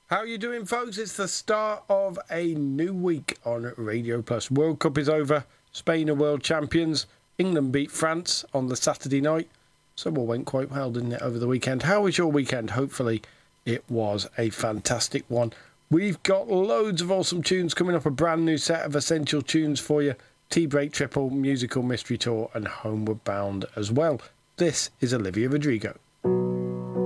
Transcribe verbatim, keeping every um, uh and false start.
How are you doing, folks? It's the start of a new week on Radio Plus. World Cup is over. Spain are world champions. England beat France on the Saturday night. So all went quite well, didn't it, over the weekend? How was your weekend? Hopefully it was a fantastic one. We've got loads of awesome tunes coming up. A brand new set of essential tunes for you. Tea Break Triple, Musical Mystery Tour and Homeward Bound as well. This is Olivia Rodrigo.